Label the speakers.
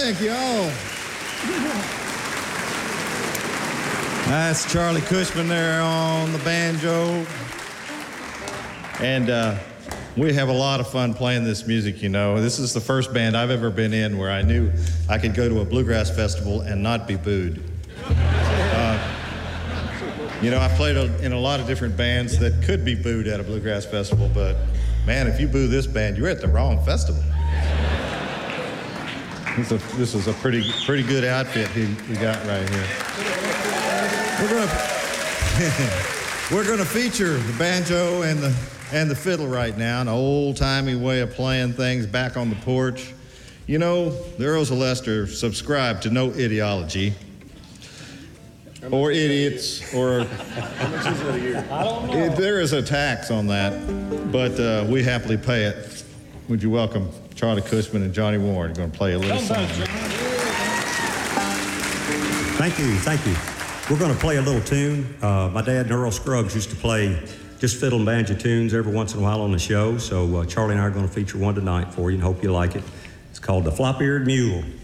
Speaker 1: thank you all. That's Charlie Cushman there on the banjo. And we have a lot of fun playing this music, you know. This is the first band I've ever been in where I knew I could go to a bluegrass festival and not be booed. You know, I played in a lot of different bands that could be booed at a bluegrass festival, but man, if you boo this band, you're at the wrong festival. This is a pretty good outfit we got right here. We're gonna feature the banjo and the fiddle right now, an old-timey way of playing things back on the porch. You know, the Earls of Leicester subscribe to no ideology or idiots or...
Speaker 2: How much is it a year? I don't know.
Speaker 1: There is a tax on that, but we happily pay it. Would you welcome Charlie Cushman and Johnny Warren? Going to play a little song.
Speaker 3: Thank you. We're going to play a little tune. My dad and Earl Scruggs used to play just fiddle and banjo tunes every once in a while on the show, so Charlie and I are going to feature one tonight for you and hope you like it. It's called The Flop-Eared Mule.